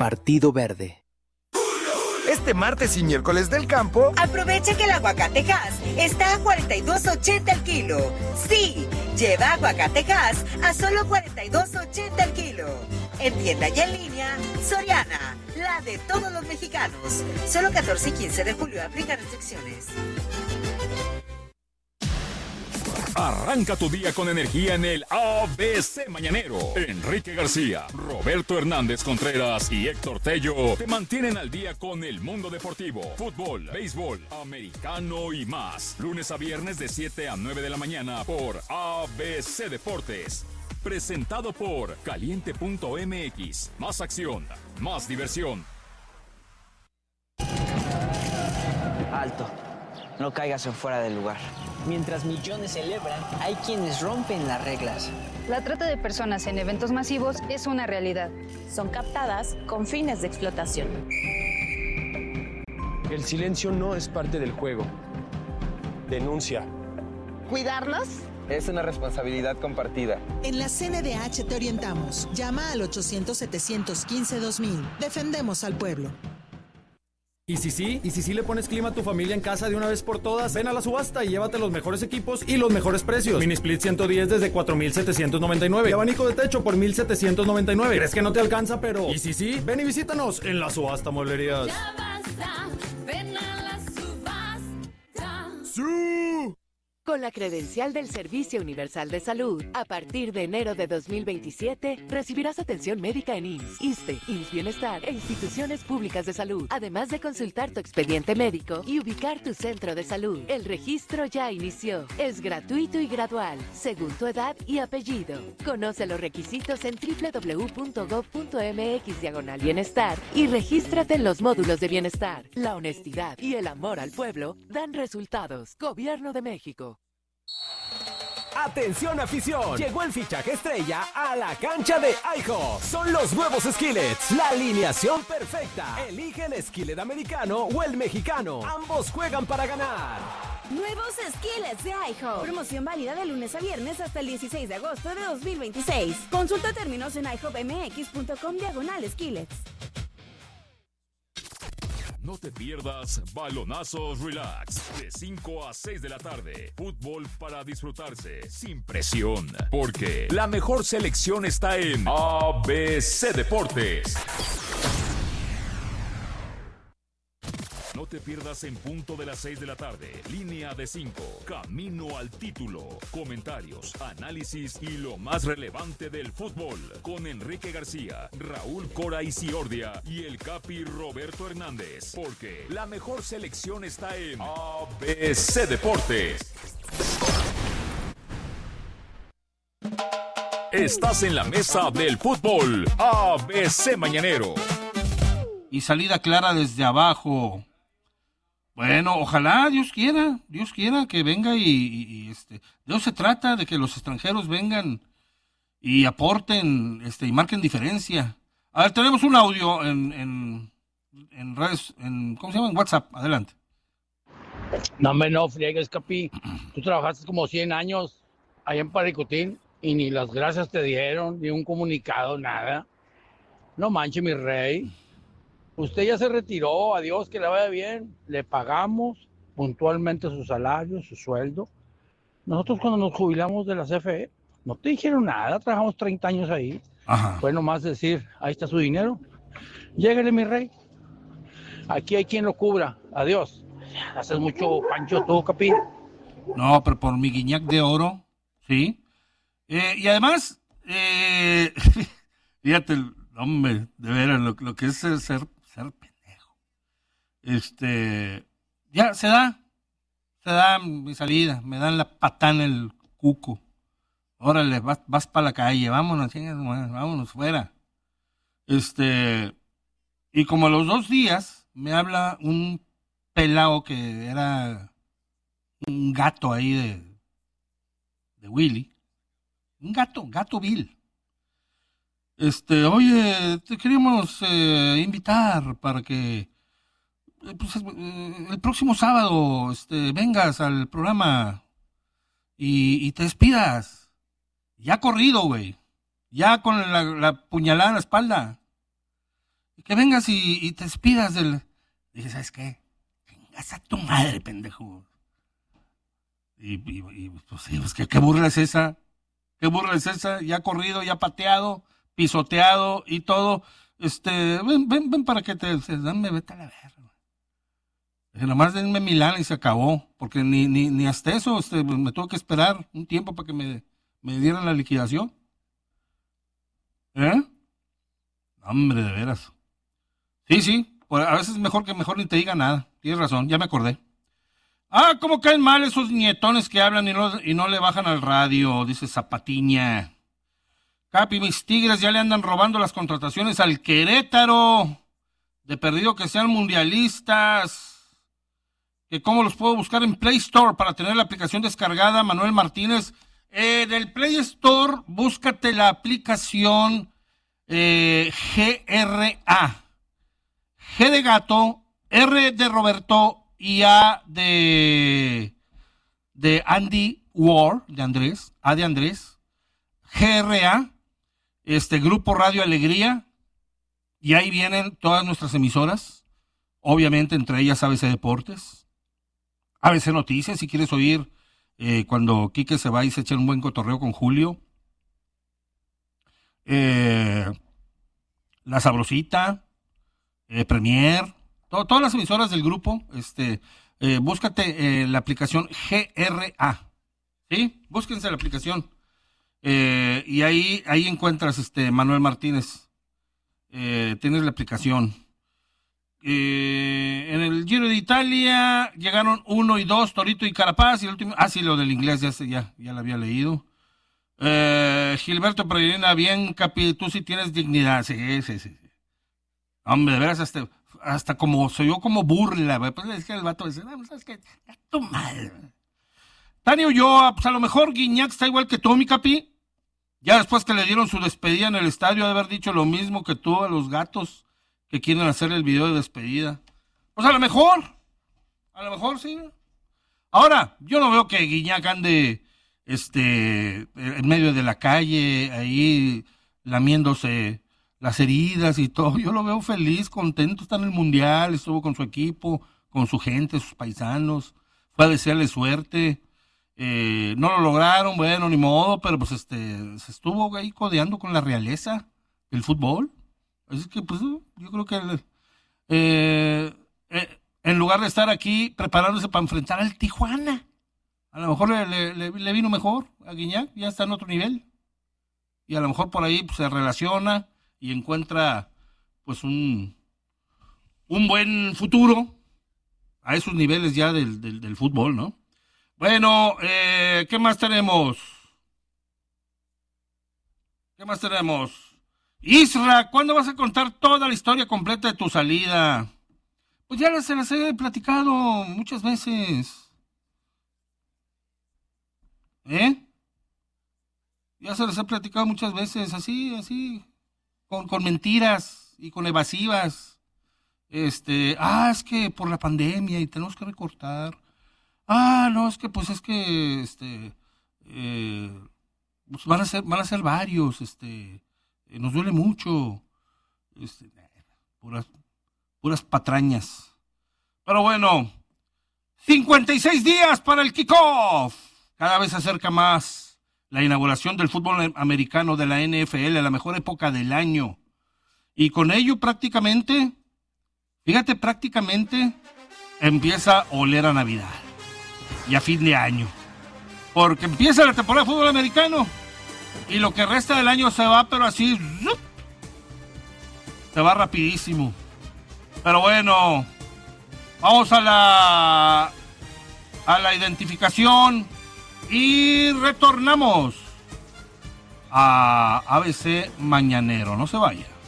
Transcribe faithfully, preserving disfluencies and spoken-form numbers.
Partido Verde. Este martes y miércoles del campo, aprovecha que el aguacate Hass está a cuarenta y dos ochenta el kilo. Sí, lleva aguacate Hass a solo cuarenta y dos ochenta el kilo. En tienda y en línea, Soriana, la de todos los mexicanos. Solo catorce y quince de julio aplica restricciones. Arranca tu día con energía en el A B C Mañanero. Enrique García, Roberto Hernández Contreras y Héctor Tello te mantienen al día con el mundo deportivo, fútbol, béisbol, americano y más. Lunes a viernes de siete a nueve de la mañana por A B C Deportes. Presentado por Caliente punto M X. Más acción, más diversión. Alto. No caigas en fuera del lugar. Mientras millones celebran, hay quienes rompen las reglas. La trata de personas en eventos masivos es una realidad. Son captadas con fines de explotación. El silencio no es parte del juego. Denuncia. ¿Cuidarnos? Es una responsabilidad compartida. En la C N D H te orientamos. Llama al ochocientos, setecientos quince, dos mil. Defendemos al pueblo. ¿Y si sí? ¿Y si sí le pones clima a tu familia en casa de una vez por todas? Ven a la subasta y llévate los mejores equipos y los mejores precios. Mini Split ciento diez desde cuatro mil setecientos noventa y nueve. Y abanico de techo por mil setecientos noventa y nueve. ¿Crees que no te alcanza, pero? ¿Y si sí? Ven y visítanos en la subasta Mueblerías. Ya basta, ven a la subasta. ¡Sí! Con la credencial del Servicio Universal de Salud, a partir de enero de dos mil veintisiete, recibirás atención médica en I M S S, ISSSTE, I M S S Bienestar e instituciones públicas de salud, además de consultar tu expediente médico y ubicar tu centro de salud. El registro ya inició. Es gratuito y gradual, según tu edad y apellido. Conoce los requisitos en doble u doble u doble u punto gob punto eme equis diagonal bienestar y regístrate en los módulos de bienestar. La honestidad y el amor al pueblo dan resultados. Gobierno de México. ¡Atención afición! Llegó el fichaje estrella a la cancha de IHOP. Son los nuevos Skillets, la alineación perfecta. Elige el skillet americano o el mexicano. Ambos juegan para ganar. Nuevos Skillets de IHOP. Promoción válida de lunes a viernes hasta el dieciséis de agosto de dos mil veintiséis. Consulta términos en i hop m x punto com diagonal skillets. No te pierdas Balonazos Relax, de cinco a seis de la tarde. Fútbol para disfrutarse, sin presión. Porque la mejor selección está en A B C Deportes. No te pierdas en punto de las seis de la tarde. Línea de cinco. Camino al título. Comentarios, análisis y lo más relevante del fútbol. Con Enrique García, Raúl Cora Isiordia y el Capi Roberto Hernández. Porque la mejor selección está en A B C Deportes. Estás en la mesa del fútbol. A B C Mañanero. Y salida clara desde abajo. Bueno, ojalá, Dios quiera, Dios quiera que venga y, y, y este, de eso se trata, de que los extranjeros vengan y aporten, este, y marquen diferencia. A ver, tenemos un audio en, en, en redes, en, ¿cómo se llama? En WhatsApp, adelante. No, me no friegues, Capi. Tú trabajaste como cien años allá en Paricutín y ni las gracias te dieron, ni un comunicado, nada. No manche, mi rey. Usted ya se retiró, adiós, que le vaya bien. Le pagamos puntualmente su salario, su sueldo. Nosotros cuando nos jubilamos de la C F E, no te dijeron nada, trabajamos treinta años ahí. Ajá. Fue nomás decir, ahí está su dinero. Lléguele, mi rey. Aquí hay quien lo cubra. Adiós. Haces mucho pancho tú, Capi. No, pero por mi guiñac de oro, sí. Eh, y además, eh, fíjate, hombre, de veras, lo, lo que es ser, ser pendejo. Este, ya se da, se da mi salida, me dan la patada en el cuco. Órale, vas, vas para la calle, vámonos, chingas, vámonos fuera. Este, y como a los dos días me habla un pelao que era un gato ahí de, de Willy, un gato, gato Bill. Este, oye, te queríamos eh, invitar para que eh, pues, eh, el próximo sábado este, vengas al programa y, y te despidas. Ya corrido, güey. Ya con la, la puñalada en la espalda. y que vengas y, y te despidas del... Dije, ¿sabes qué? Vengas a tu madre, pendejo. Y, y, y pues sí, pues, ¿qué, ¿qué burla es esa? ¿Qué burla es esa? Ya corrido, ya pateado, pisoteado y todo. Este, ven, ven, ven para que te... Dame, vete a la verga. Dije, nomás denme mi lana y se acabó. Porque ni, ni, ni hasta eso este, me tuve que esperar un tiempo para que me, me dieran la liquidación. ¿Eh? Hombre, de veras. Sí, sí. A veces es mejor que mejor ni te diga nada. Tienes razón, ya me acordé. Ah, cómo caen mal esos nietones que hablan y no, y no le bajan al radio, dice Zapatiña. Capi, mis Tigres ya le andan robando las contrataciones al Querétaro. De perdido que sean mundialistas. Que cómo los puedo buscar en Play Store para tener la aplicación descargada. Manuel Martínez. Eh, en el Play Store, búscate la aplicación eh, G R A. G de gato, R de Roberto y A de, de Andy Ward, de Andrés, A de Andrés, G R A, este Grupo Radio Alegría, y ahí vienen todas nuestras emisoras, obviamente entre ellas A B C Deportes, A B C Noticias, si quieres oír eh, cuando Quique se va y se echa un buen cotorreo con Julio, eh, La Sabrosita, Eh, Premier, to, todas las emisoras del grupo, este, eh, búscate eh, la aplicación G R A, ¿sí? Búsquense la aplicación, eh, y ahí, ahí encuentras, este, Manuel Martínez, eh, tienes la aplicación. Eh, en el Giro de Italia llegaron uno y dos, Torito y Carapaz, y el último, ah, sí, lo del inglés, ya, ya, ya lo había leído. Eh, Gilberto Peregrina, bien, Capi, tú sí tienes dignidad, sí, sí, sí. Hombre, de veras, hasta, hasta como, soy yo como burla, güey. Pues es que el vato dice, no, ¿sabes qué? Ya tu madre. Tania Ulloa, pues a lo mejor Guiñac está igual que tú, mi Capi. Ya después que le dieron su despedida en el estadio, de haber dicho lo mismo que tú a los gatos que quieren hacer el video de despedida. Pues a lo mejor, a lo mejor sí. Ahora, yo no veo que Guiñac ande, este, en medio de la calle, ahí, lamiéndose las heridas y todo. Yo lo veo feliz, contento, está en el Mundial, estuvo con su equipo, con su gente, sus paisanos, fue a desearle suerte, eh, no lo lograron, bueno, ni modo, pero pues este, se estuvo ahí codeando con la realeza del fútbol, así que pues yo creo que eh, eh, en lugar de estar aquí preparándose para enfrentar al Tijuana, a lo mejor le, le, le, le vino mejor a Guiñac, ya está en otro nivel, y a lo mejor por ahí pues, se relaciona y encuentra pues un, un buen futuro a esos niveles ya del, del, del fútbol, ¿no? Bueno, eh, ¿qué más tenemos? ¿Qué más tenemos? Isra, ¿cuándo vas a contar toda la historia completa de tu salida? Pues ya se las he platicado muchas veces. ¿Eh? Ya se las he platicado muchas veces, así, así... Con, con mentiras y con evasivas. Este, ah, es que por la pandemia y tenemos que recortar. Ah, no, es que pues es que este eh, pues van a ser, van a ser varios, este, eh, nos duele mucho. Este, puras, puras patrañas. Pero bueno, cincuenta y seis días para el kickoff. Cada vez se acerca más la inauguración del fútbol americano de la N F L, la mejor época del año. Y con ello prácticamente, fíjate, prácticamente empieza a oler a Navidad y a fin de año. Porque empieza la temporada de fútbol americano y lo que resta del año se va, pero así, ¡zup! Se va rapidísimo. Pero bueno, vamos a la, a la identificación. Y retornamos a A B C Mañanero. No se vaya.